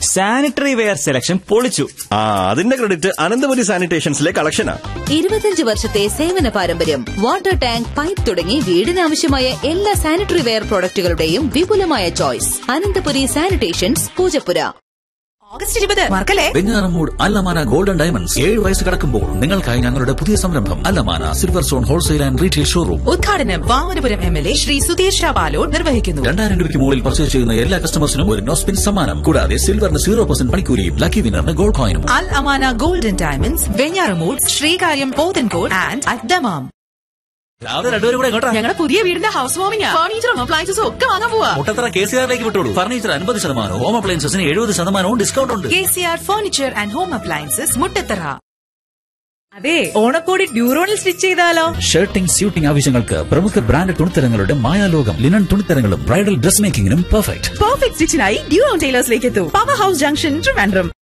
Sanitary ware selection പൊളിച്ചു. അതിന്റെ credit Ananthapuri സാനിറ്റേഷൻസിലെ കളക്ഷനാ. 25 വർഷത്തെ സേവന പാരമ്പര്യം. വാട്ടർ ടാങ്ക്, പൈപ്പ് തുടങ്ങി വീടിനാവശ്യമായ എല്ലാ സാനിറ്ററി വെയർ പ്രോഡക്റ്റുകളുടെയും വിപുലമായ choice. Ananthapuri sanitations, Poojappura. August 20 മറക്കല്ലേ. വെഞ്ഞാറമൂട് അല്ലമാന ഗോൾഡൻ ഡയമണ്ട്സ് 7 വയസ്സ് കടക്കുമ്പോൾ നിങ്ങൾക്കായി ഞങ്ങളുടെ പുതിയ സംരംഭം അല്ലമാന silver zone wholesale and retail showroom. ഉദ്ഘാടനം വാമനപുരം MLA ശ്രീ സുധീഷ് ബാലോഡ് നിർവഹിക്കുന്നു. 2000 രൂപയ്ക്ക് മുകളിൽ പർച്ചേസ് ചെയ്യുന്ന എല്ലാ കസ്റ്റമേഴ്സിനും ഒരു നോസ്പിൻ സമ്മാനം. കൂടാതെ സിൽവറിന് 0% പണിക്കൂലിയും lucky വിന്നറിന് gold കോയിനും. Al Amana golden diamonds, Venjaramoodu, Sreekaryam, Pothencode and അദ്ദമാം. ഞങ്ങളുടെ പുതിയ വീടിന്റെ ഹൗസ് വാമിംഗ്, ഫർണിച്ചറും അപ്ലയൻസസും ഒക്കെ വാങ്ങാൻ പോവാ. മുട്ടത്തറ KCR-ലേക്ക് വിട്ടോളൂ. ഫർണിച്ചർ 50%, ഹോം അപ്ലയൻസസിന് 70% ഡിസ്കൗണ്ട് ഉണ്ട്. KCR furniture and home appliances, Muttathara. അതെ, ഓണക്കോടി ഡ്യൂറോണിൽ സ്റ്റിച്ച് ചെയ്താലോ? ഷർട്ടിംഗ്, സ്യൂട്ടിംഗ് ആവശ്യങ്ങൾക്ക് പ്രമുഖ brand തുണിത്തരങ്ങളുടെ മായാലോകം. Linen തുണിത്തരങ്ങളും bridal dress മേക്കിംഗിനും perfect സ്റ്റിച്ചിനായി ഡ്യൂറോൺ ടൈലേഴ്സിലേക്ക് എത്തൂ. Power house junction, Trivandrum.